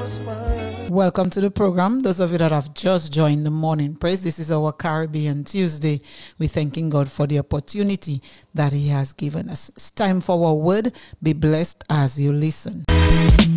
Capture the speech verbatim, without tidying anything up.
Welcome to the program. Those of you that have just joined the morning praise, this is our Caribbean Tuesday. We're thanking God for the opportunity that He has given us. It's time for our word. Be blessed as you listen.